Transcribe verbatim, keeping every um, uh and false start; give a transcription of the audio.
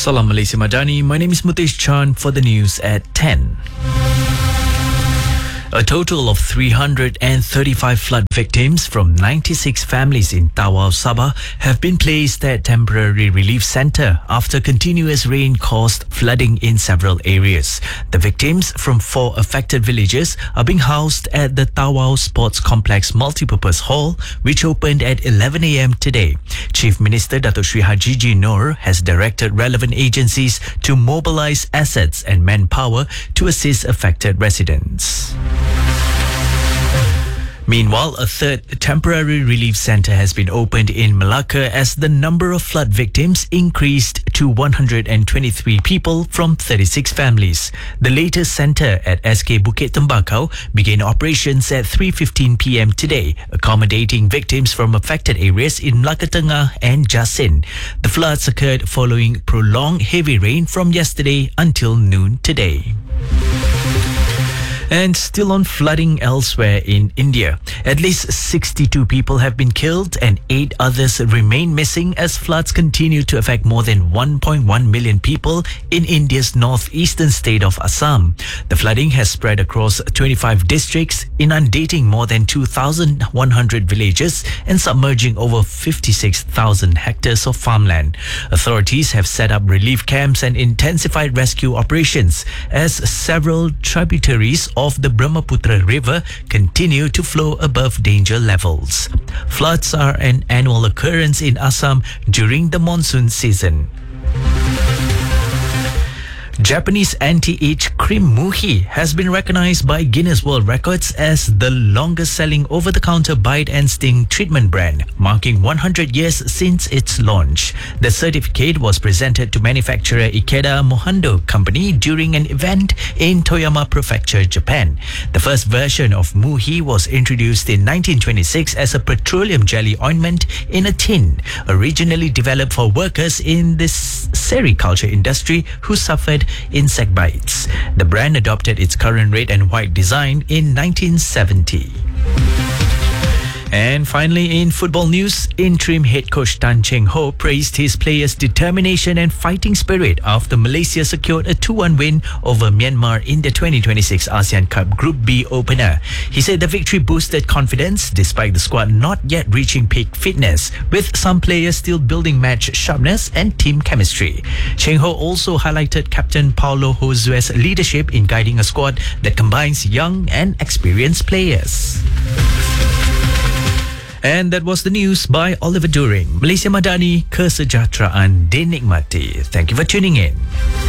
Salam Malaysia Madani. My name is Mutesh Chan for the news at ten. A total of three hundred thirty-five flood victims from ninety-six families in Tawau, Sabah have been placed at temporary relief centre after continuous rain caused flooding in several areas. The victims from four affected villages are being housed at the Tawau Sports Complex Multipurpose Hall, which opened at eleven a m today. Chief Minister Datuk Sri Hajiji Noor has directed relevant agencies to mobilise assets and manpower to assist affected residents. Meanwhile, a third temporary relief centre has been opened in Malacca as the number of flood victims increased to one hundred twenty-three people from thirty-six families. The latest centre at S K Bukit Tembakau began operations at three fifteen p m today, accommodating victims from affected areas in Melaka Tengah and Jasin. The floods occurred following prolonged heavy rain from yesterday until noon today. And still on flooding elsewhere in India. At least sixty-two people have been killed and eight others remain missing as floods continue to affect more than one point one million people in India's northeastern state of Assam. The flooding has spread across twenty-five districts, inundating more than two thousand one hundred villages and submerging over fifty-six thousand hectares of farmland. Authorities have set up relief camps and intensified rescue operations as several tributaries of the Brahmaputra River continue to flow above danger levels. Floods are an annual occurrence in Assam during the monsoon season. Japanese anti-age cream Muhi has been recognized by Guinness World Records as the longest-selling over-the-counter bite and sting treatment brand, marking one hundred years since its launch. The certificate was presented to manufacturer Ikeda Mohando Company during an event in Toyama Prefecture, Japan. The first version of Muhi was introduced in nineteen twenty-six as a petroleum jelly ointment in a tin, originally developed for workers in this sericulture industry who suffered insect bites. The brand adopted its current red and white design in nineteen seventy. And finally, in football news, interim head coach Tan Cheng Ho praised his players' determination and fighting spirit after Malaysia secured a two one win over Myanmar in the twenty twenty-six ASEAN Cup Group B opener. He said the victory boosted confidence despite the squad not yet reaching peak fitness, with some players still building match sharpness and team chemistry. Cheng Ho also highlighted Captain Paulo Josue's leadership in guiding a squad that combines young and experienced players. And that was the news by Oliver During. Malaysia Madani, kesejahteraan dinikmati. Thank you for tuning in.